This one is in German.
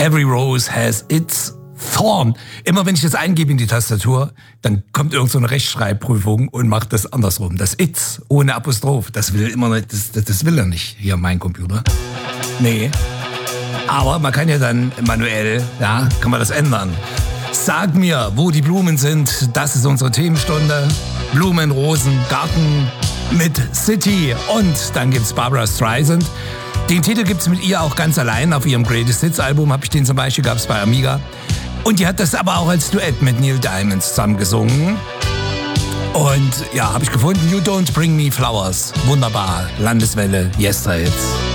Every rose has its thorn. Immer wenn ich das eingebe in die Tastatur, dann kommt irgend so eine Rechtschreibprüfung und macht das andersrum. Das It's ohne Apostroph, das will immer nicht, das will er nicht, hier mein Computer. Nee. Aber man kann ja dann manuell, ja, kann man das ändern. Sag mir, wo die Blumen sind. Das ist unsere Themenstunde. Blumen, Rosen, Garten mit City. Und dann gibt's Barbra Streisand. Den Titel gibt's mit ihr auch ganz allein. Auf ihrem Greatest Hits Album habe ich den zum Beispiel, gab's bei Amiga. Und die hat das aber auch als Duett mit Neil Diamond zusammen gesungen. Und ja, habe ich gefunden. You Don't Bring Me Flowers. Wunderbar. Landeswelle, Yesterhits.